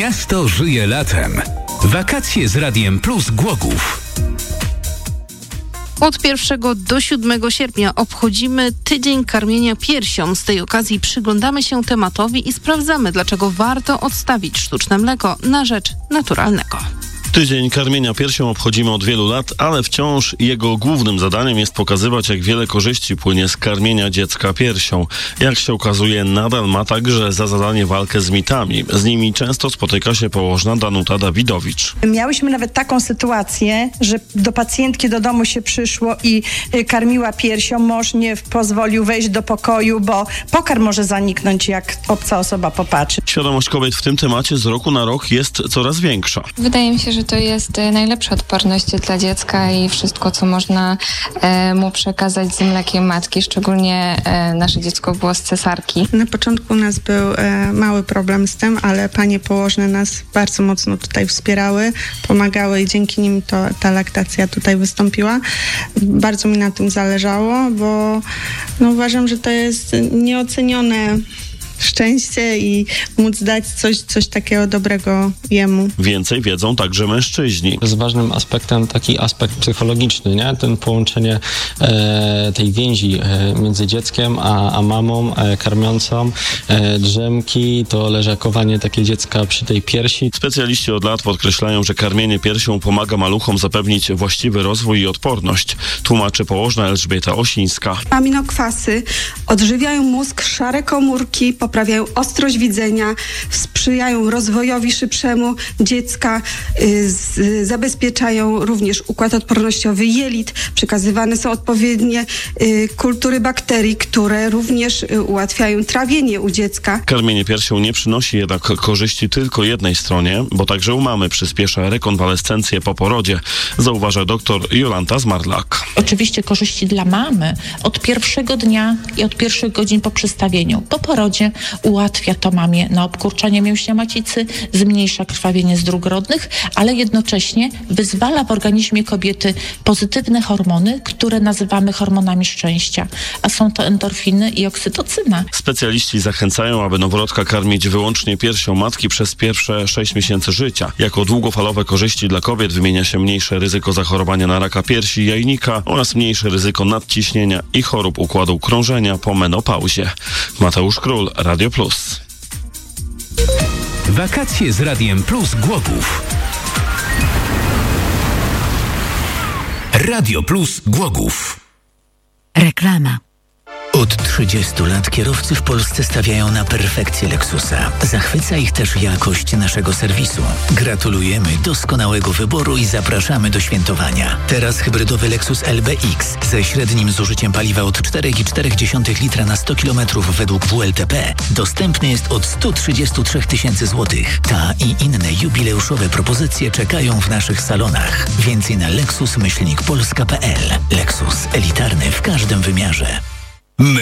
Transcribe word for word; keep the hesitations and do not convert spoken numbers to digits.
Miasto żyje latem. Wakacje z Radiem Plus Głogów. Od pierwszego do siódmego sierpnia obchodzimy Tydzień Karmienia Piersią. Z tej okazji przyglądamy się tematowi i sprawdzamy, dlaczego warto odstawić sztuczne mleko na rzecz naturalnego. Tydzień Karmienia Piersią obchodzimy od wielu lat, ale wciąż jego głównym zadaniem jest pokazywać, jak wiele korzyści płynie z karmienia dziecka piersią. Jak się okazuje, nadal ma także za zadanie walkę z mitami. Z nimi często spotyka się położna Danuta Dawidowicz. Miałyśmy nawet taką sytuację, że do pacjentki do domu się przyszło i karmiła piersią. Mąż nie pozwolił wejść do pokoju, bo pokarm może zaniknąć, jak obca osoba popatrzy. Świadomość kobiet w tym temacie z roku na rok jest coraz większa. Wydaje mi się, że to jest najlepsza odporność dla dziecka i wszystko, co można e, mu przekazać z mlekiem matki, szczególnie e, nasze dziecko było z cesarki. Na początku u nas był e, mały problem z tym, ale panie położne nas bardzo mocno tutaj wspierały, pomagały i dzięki nim to, ta laktacja tutaj wystąpiła. Bardzo mi na tym zależało, bo no, uważam, że to jest nieocenione szczęście i móc dać coś, coś takiego dobrego jemu. Więcej wiedzą także mężczyźni. Jest ważnym aspektem taki aspekt psychologiczny, nie? Ten połączenie e, tej więzi e, między dzieckiem a, a mamą e, karmiącą, e, drzemki, to leżakowanie takie dziecka przy tej piersi. Specjaliści od lat podkreślają, że karmienie piersią pomaga maluchom zapewnić właściwy rozwój i odporność. Tłumaczy położna Elżbieta Osińska. Aminokwasy odżywiają mózg, szare komórki, poprawiają ostrość widzenia, sprzyjają rozwojowi szybszemu dziecka, y, z, zabezpieczają również układ odpornościowy jelit. Przekazywane są odpowiednie y, kultury bakterii, które również y, ułatwiają trawienie u dziecka. Karmienie piersią nie przynosi jednak korzyści tylko jednej stronie, bo także u mamy przyspiesza rekonwalescencję po porodzie, zauważa dr Jolanta Zmarlak. Oczywiście korzyści dla mamy od pierwszego dnia i od pierwszych godzin po przystawieniu. Po porodzie ułatwia to mamie na obkurczanie mięśnia macicy, zmniejsza krwawienie z dróg rodnych, ale jednocześnie wyzwala w organizmie kobiety pozytywne hormony, które nazywamy hormonami szczęścia, a są to endorfiny i oksytocyna. Specjaliści zachęcają, aby noworodka karmić wyłącznie piersią matki przez pierwsze sześć miesięcy życia. Jako długofalowe korzyści dla kobiet wymienia się mniejsze ryzyko zachorowania na raka piersi i jajnika oraz mniejsze ryzyko nadciśnienia i chorób układu krążenia po menopauzie. Mateusz Król, Radio Plus. Wakacje z Radiem Plus Głogów. Radio Plus Głogów. Reklama. Od trzydziestu lat kierowcy w Polsce stawiają na perfekcję Lexusa. Zachwyca ich też jakość naszego serwisu. Gratulujemy doskonałego wyboru i zapraszamy do świętowania. Teraz hybrydowy Lexus L B X ze średnim zużyciem paliwa od cztery i cztery litra na sto kilometrów według W L T P dostępny jest od sto trzydzieści trzy tysięcy złotych. Ta i inne jubileuszowe propozycje czekają w naszych salonach. Więcej na lexus myślnik polska kropka p l. Lexus, elitarny w każdym wymiarze.